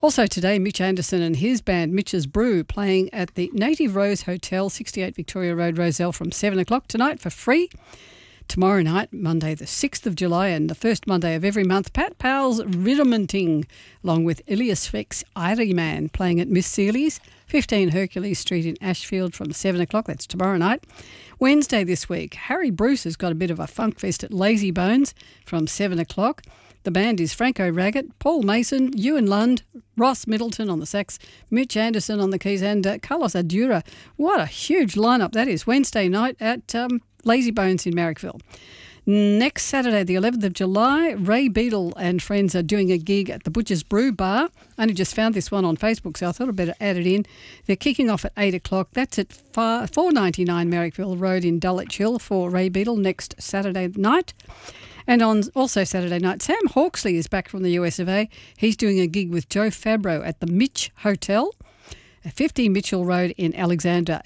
Also today, Mitch Anderson and his band, Mitch's Brew, playing at the Native Rose Hotel, 68 Victoria Road, Rozelle, from 7 o'clock tonight for free. Tomorrow night, Monday the 6th of July, and the first Monday of every month, Pat Powell's Riddermenting, along with Ilias Feck's Irie Man, playing at Miss Seeley's, 15 Hercules Street in Ashfield from 7 o'clock. That's tomorrow night. Wednesday this week, Harry Bruce has got a bit of a funk fest at Lazy Bones from 7 o'clock. The band is Franco Raggett, Paul Mason, Ewan Lund, Ross Middleton on the sax, Mitch Anderson on the keys, and Carlos Adura. What a huge lineup that is. Wednesday night at Lazy Bones in Marrickville. Next Saturday, the 11th of July, Ray Beadle and friends are doing a gig at the Butcher's Brew Bar. I only just found this one on Facebook, so I thought I'd better add it in. They're kicking off at 8 o'clock. That's at 499 Marrickville Road in Dulwich Hill for Ray Beadle next Saturday night. And on also Saturday night, Sam Hawksley is back from the US of A. He's doing a gig with Joe Fabro at the Mitch Hotel, 50 Mitchell Road in Alexandria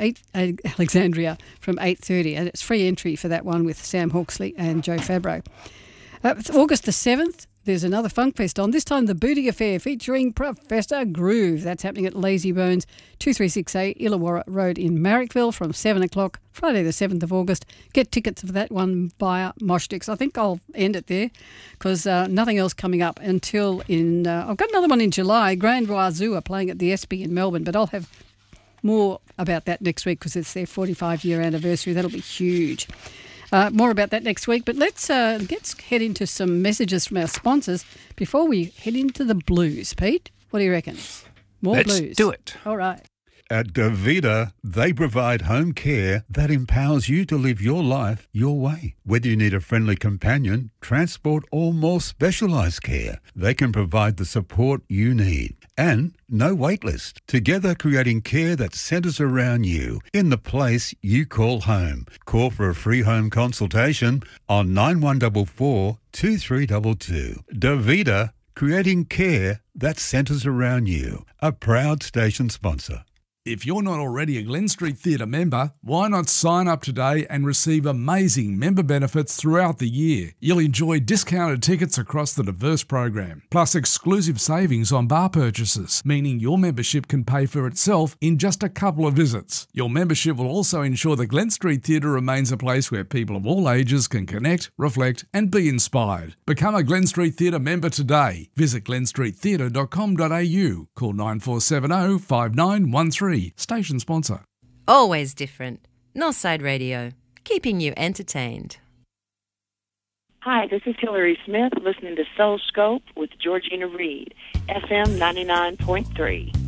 from 8:30. And it's free entry for that one with Sam Hawksley and Joe Fabro. It's August the 7th. There's another funk fest on, this time the Booty Affair featuring Professor Groove. That's happening at Lazy Bones, 236A Illawarra Road in Marrickville from 7 o'clock, Friday the 7th of August. Get tickets for that one via Moshdix. I think I'll end it there because nothing else coming up until I've got another one in July. Grand Wazoo are playing at the Espy in Melbourne, but I'll have more about that next week because it's their 45-year anniversary. That'll be huge. More about that next week, but let's head into some messages from our sponsors before we head into the blues. Pete, what do you reckon? More blues. Let's do it. All right. At Davida, they provide home care that empowers you to live your life your way. Whether you need a friendly companion, transport, or more specialised care, they can provide the support you need. And no wait list. Together creating care that centres around you in the place you call home. Call for a free home consultation on 9144 2322. Davida, creating care that centres around you. A proud station sponsor. If you're not already a Glen Street Theatre member, why not sign up today and receive amazing member benefits throughout the year? You'll enjoy discounted tickets across the diverse program, plus exclusive savings on bar purchases, meaning your membership can pay for itself in just a couple of visits. Your membership will also ensure the Glen Street Theatre remains a place where people of all ages can connect, reflect and be inspired. Become a Glen Street Theatre member today. Visit glenstreettheatre.com.au. Call 9470 5913. Station sponsor. Always different. Northside Radio, keeping you entertained. Hi, this is Hillary Smith, listening to Soul Scope with Georgina Reed, FM 99.3.